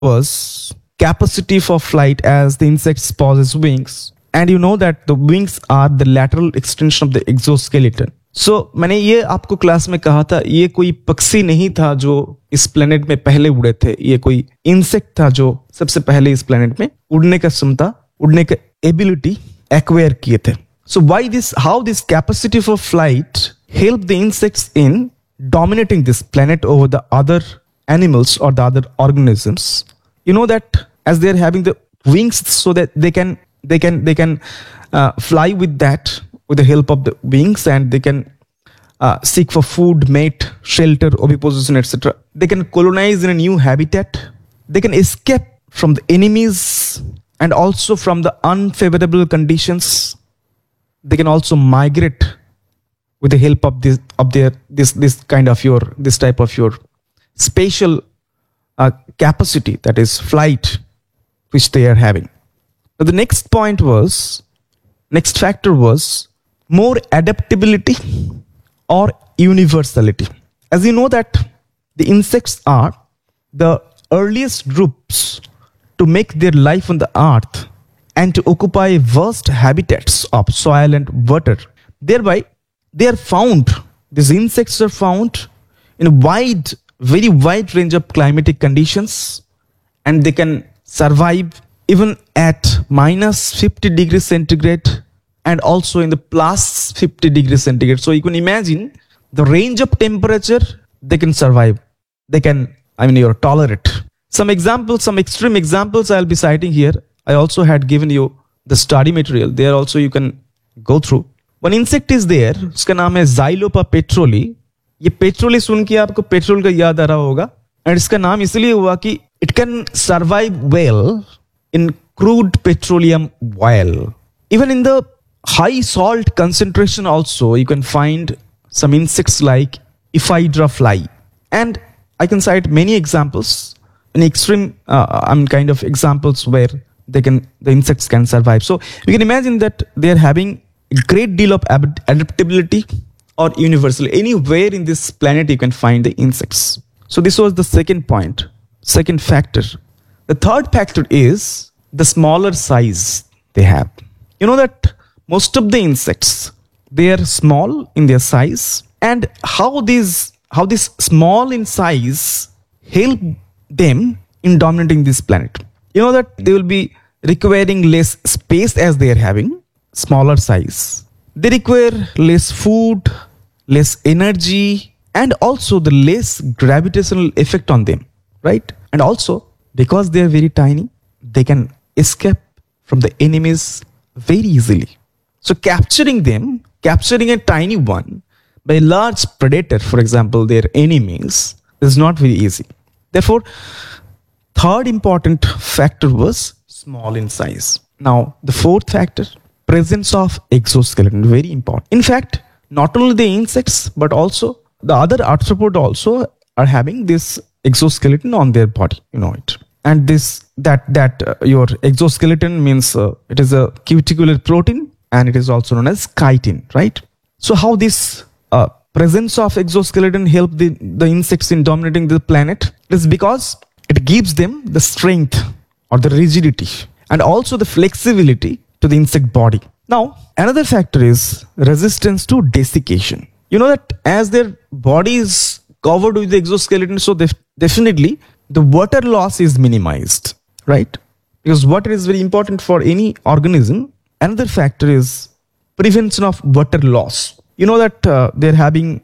was capacity for flight as the insects possess wings. And you know that the wings are the lateral extension of the exoskeleton. So मैंने ये आपको class में कहा था, ये कोई पक्षी नहीं था जो इस प्लेनेट में पहले उड़े थे, ये कोई इंसेक्ट था जो सबसे पहले इस प्लेनेट में उड़ने का क्षमता, उड़ने का एबिलिटी एक्वायर किए थे. So why this, how this capacity for flight help the insects in dominating this planet over the other animals or the other organisms? You know that as they are having the wings, so that they can fly with that, with the help of the wings, and they can seek for food, mate, shelter, oviposition, etc. They can colonize in a new habitat. They can escape from the enemies and also from the unfavorable conditions. They can also migrate with the help of this type of your spatial capacity, that is flight, which they are having. Now the next factor was more adaptability or universality. As you know that the insects are the earliest groups to make their life on the earth and to occupy vast habitats of soil and water. Thereby, these insects are found in a very wide range of climatic conditions, and they can survive even at minus 50 degrees centigrade and also in the plus 50 degrees centigrade. So you can imagine the range of temperature they can survive. They can, tolerate. Some extreme examples I'll be citing here. I also had given you the study material. There also you can go through. One insect is there, उसका नाम है Xylopa petroli. ये पेट्रोली सुन के आपको petrol का याद आ रहा होगा, एंड इसका नाम इसलिए हुआ कि it can survive well in crude petroleum oil. Even in the high salt concentration also, you can find some insects like Ephedra fly. And I can cite many examples, in extreme examples where the insects can survive. So you can imagine that they are having a great deal of adaptability or universal. Anywhere in this planet you can find the insects. So this was the second factor. The third factor is the smaller size they have. You know that most of the insects, they are small in their size, and how this small in size help them in dominating this planet. You know that they will be requiring less space as they are having smaller size. They require less food, less energy, and also the less gravitational effect on them, right? And also, because they are very tiny, they can escape from the enemies very easily. So capturing a tiny one by a large predator, for example, their enemies, is not very easy. Therefore, third important factor was small in size. Now, the fourth factor, presence of exoskeleton, very important. In fact, not only the insects, but also the other arthropods also are having this exoskeleton on their body, you know it. And your exoskeleton means it is a cuticular protein, and it is also known as chitin, right? So how this presence of exoskeleton help the insects in dominating the planet? It is because it gives them the strength or the rigidity and also the flexibility to the insect body. Now, another factor is resistance to desiccation. You know that as their body is covered with the exoskeleton, so definitely the water loss is minimized, right? Because water is very important for any organism. Another factor is prevention of water loss. You know that they're having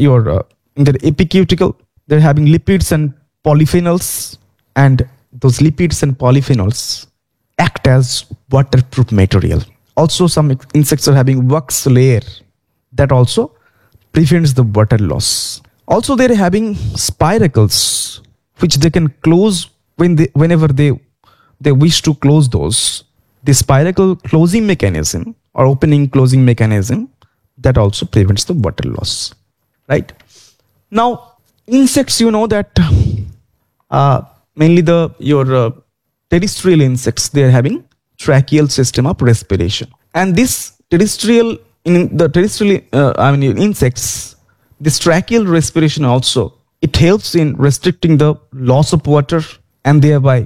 in their epicuticle, they're having lipids and polyphenols, and those lipids and polyphenols act as waterproof material. Also, some insects are having wax layer that also prevents the water loss. Also, they're having spiracles, which they can close whenever they wish to close those. The spiracle closing mechanism or opening closing mechanism that also prevents the water loss, right? Now, insects, you know that mainly your terrestrial insects, they are having tracheal system of respiration, and this terrestrial insects, this tracheal respiration also, it helps in restricting the loss of water and thereby